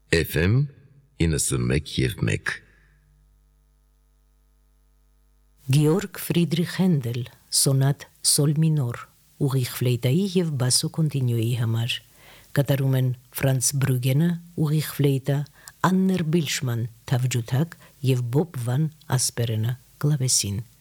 FM 91.1 Գեորգ Ֆրիդրիխ Հենդել, սոնատ սոլ մինոր, ուղիղ ֆլեյտայի և բասո կոնտինյուի համար, կատարում են Ֆրանց Բրուգենը, ուղիղ ֆլեյտա, Աններ Բիլշման, թավջութակ և Բոբ Վան Ասպերենը, կլավեսին։